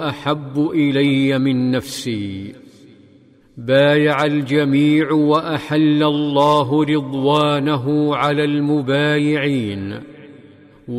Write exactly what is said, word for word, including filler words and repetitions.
أحب إلي من نفسي. بايع الجميع وأحل الله رضوانه على المبايعين.